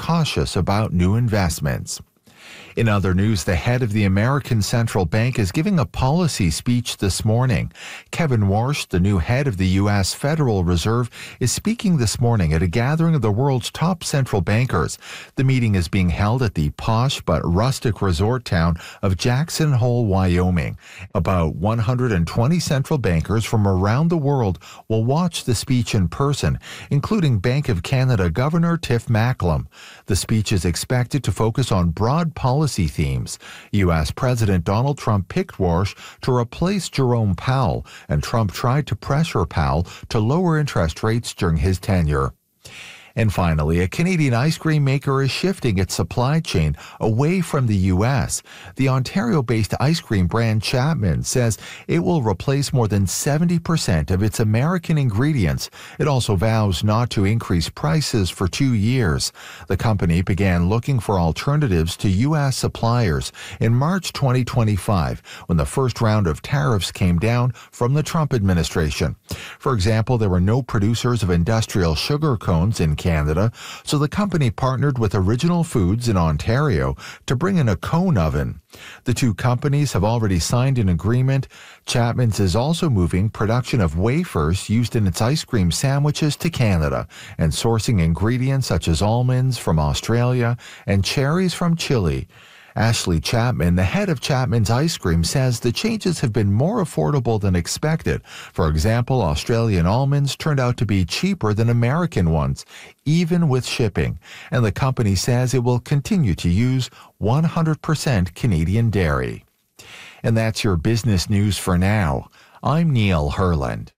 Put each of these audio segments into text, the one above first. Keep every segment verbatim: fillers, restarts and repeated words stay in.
cautious about new investments. In other news, the head of the American Central Bank is giving a policy speech this morning. Kevin Warsh, the new head of the U S Federal Reserve, is speaking this morning at a gathering of the world's top central bankers. The meeting is being held at the posh but rustic resort town of Jackson Hole, Wyoming. About one hundred twenty central bankers from around the world will watch the speech in person, including Bank of Canada Governor Tiff Macklem. The speech is expected to focus on broad policy themes. U S President Donald Trump picked Warsh to replace Jerome Powell, and Trump tried to pressure Powell to lower interest rates during his tenure. And finally, a Canadian ice cream maker is shifting its supply chain away from the U S. The Ontario-based ice cream brand Chapman says it will replace more than seventy percent of its American ingredients. It also vows not to increase prices for two years. The company began looking for alternatives to U S suppliers in March twenty twenty-five, when the first round of tariffs came down from the Trump administration. For example, there were no producers of industrial sugar cones in Canada. Canada, so the company partnered with Original Foods in Ontario to bring in a cone oven. The two companies have already signed an agreement. Chapman's is also moving production of wafers used in its ice cream sandwiches to Canada and sourcing ingredients such as almonds from Australia and cherries from Chile. Ashley Chapman, the head of Chapman's Ice Cream, says the changes have been more affordable than expected. For example, Australian almonds turned out to be cheaper than American ones, even with shipping. And the company says it will continue to use one hundred percent Canadian dairy. And that's your business news for now. I'm Neil Herland.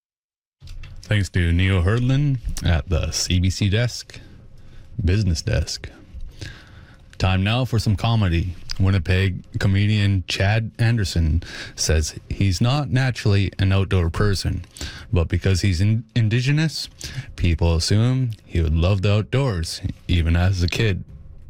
Thanks to Neil Herland at the C B C desk, business desk. Time now for some comedy. Winnipeg comedian Chad Anderson says he's not naturally an outdoor person, but because he's in- indigenous, people assume he would love the outdoors, even as a kid.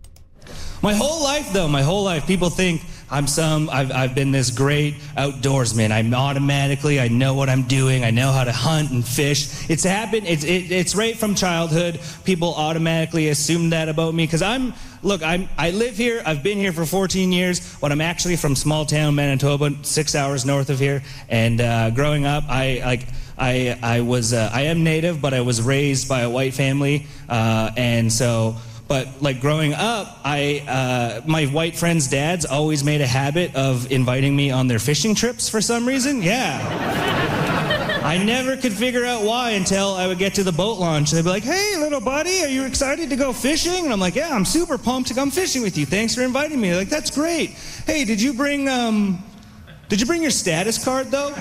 My whole life, though, my whole life, people think I'm some, I've, I've been this great outdoorsman. I'm automatically, I know what I'm doing. I know how to hunt and fish. It's happened, it's, it, it's right from childhood. People automatically assume that about me because I'm, look, I'm, I live here. I've been here for fourteen years, but I'm actually from small town Manitoba, six hours north of here. And uh, growing up, I like, I, I was, uh, I am native, but I was raised by a white family. Uh, and so, But like growing up, I uh, my white friends' dads always made a habit of inviting me on their fishing trips for some reason. Yeah. I never could figure out why until I would get to the boat launch. They'd be like, "Hey, little buddy, are you excited to go fishing?" And I'm like, "Yeah, I'm super pumped to come fishing with you. Thanks for inviting me." They're like, "That's great. Hey, did you bring um, did you bring your status card though?"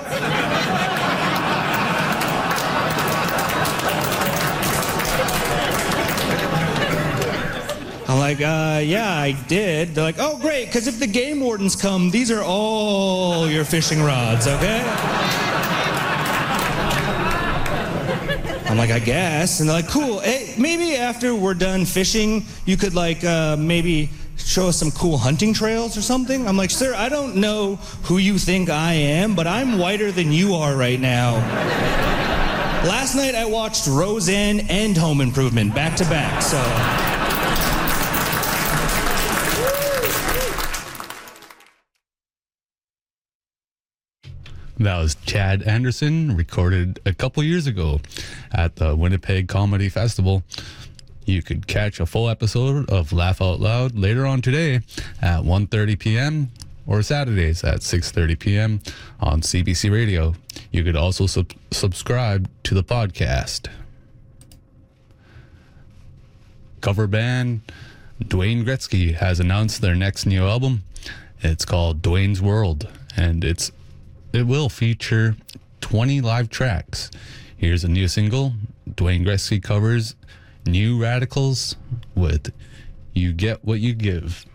I'm like, uh, yeah, I did. They're like, oh, great, because if the game wardens come, these are all your fishing rods, okay? I'm like, I guess. And they're like, cool. Hey, maybe after we're done fishing, you could, like, uh, maybe show us some cool hunting trails or something? I'm like, sir, I don't know who you think I am, but I'm whiter than you are right now. Last night I watched Roseanne and Home Improvement back to back, so... That was Chad Anderson, recorded a couple years ago at the Winnipeg Comedy Festival. You could catch a full episode of Laugh Out Loud later on today at one thirty p.m. or Saturdays at six thirty p.m. on C B C Radio. You could also sub- subscribe to the podcast. Cover band Dwayne Gretzky has announced their next new album. It's called Dwayne's World, and it's It will feature twenty live tracks. Here's a new single. Dwayne Gretzky covers New Radicals with You Get What You Give.